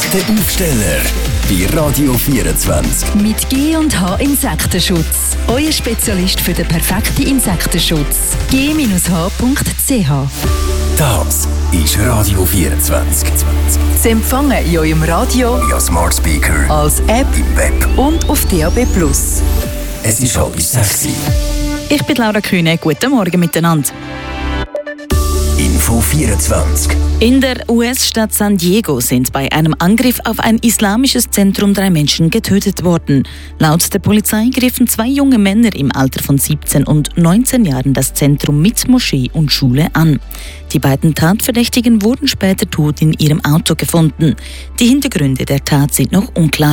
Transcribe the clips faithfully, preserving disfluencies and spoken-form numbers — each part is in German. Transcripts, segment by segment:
Der Aufsteller bei Radio vierundzwanzig. Mit G und H Insektenschutz. Euer Spezialist für den perfekten Insektenschutz. g H punkt c h. Das ist Radio vierundzwanzig. Zu empfangen in eurem Radio, via Smart Speaker, als App im Web und auf D A B plus. Es ist halb sechs. Ich bin Laura Kühne. Guten Morgen miteinander. Info vierundzwanzig. In der U S-Stadt San Diego sind bei einem Angriff auf ein islamisches Zentrum drei Menschen getötet worden. Laut der Polizei griffen zwei junge Männer im Alter von siebzehn und neunzehn Jahren das Zentrum mit Moschee und Schule an. Die beiden Tatverdächtigen wurden später tot in ihrem Auto gefunden. Die Hintergründe der Tat sind noch unklar.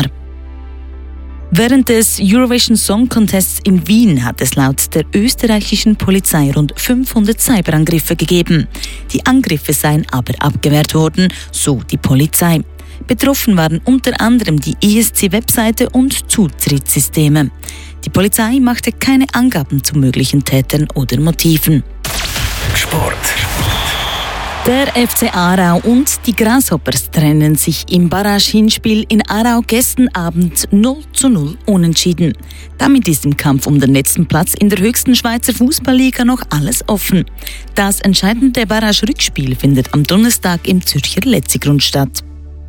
Während des Eurovision Song Contests in Wien hat es laut der österreichischen Polizei rund fünfhundert Cyberangriffe gegeben. Die Angriffe seien aber abgewehrt worden, so die Polizei. Betroffen waren unter anderem die E S C-Webseite und Zutrittssysteme. Die Polizei machte keine Angaben zu möglichen Tätern oder Motiven. Sport. Der F C Aarau und die Grasshoppers trennen sich im Barrage-Hinspiel in Aarau gestern Abend null zu null unentschieden. Damit ist im Kampf um den letzten Platz in der höchsten Schweizer Fußballliga noch alles offen. Das entscheidende Barrage-Rückspiel findet am Donnerstag im Zürcher Letzigrund statt.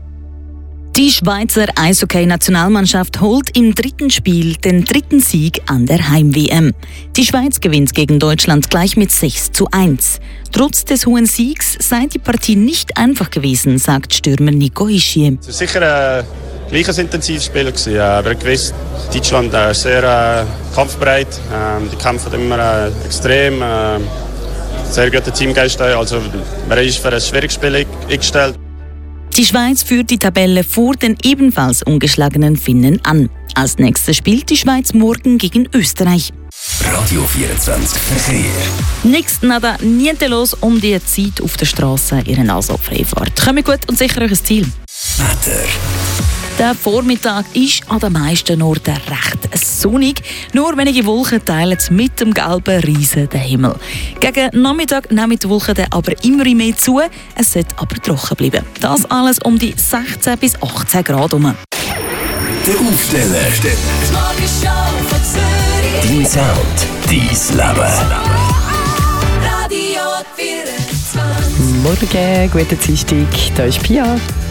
Die Schweizer Eishockey-Nationalmannschaft holt im dritten Spiel den dritten Sieg an der Heim-W M. Die Schweiz gewinnt gegen Deutschland gleich mit sechs zu eins. Trotz des hohen Siegs sei die Partie nicht einfach gewesen, sagt Stürmer Nico Hischier. Es war sicher ein gleiches Intensivspiel, aber gewiss, Deutschland ist sehr äh, kampfbereit. Ähm, die kämpfen immer äh, extrem. Äh, sehr guter Teamgeist. Also, man ist für ein schwieriges Spiel eingestellt. Die Schweiz führt die Tabelle vor den ebenfalls ungeschlagenen Finnen an. Als nächstes spielt die Schweiz morgen gegen Österreich. Radio vierundzwanzig Verkehr. Nichts, nada, niente los um die Zeit auf der Straße, Ihre Freifahrt. Kommt gut und sicher euch ein Ziel. Wetter. Der Vormittag ist an den meisten Orten recht sonnig. Nur wenige Wolken teilen mit dem gelben Riesen den Himmel. Gegen Nachmittag nehmen die Wolken aber immer mehr zu. Es sollte aber trocken bleiben. Das alles um die sechzehn bis achtzehn Grad herum. Der Aufsteller. Dein Sound, dein Leben. Morgen, guten Dienstag, hier ist Pia.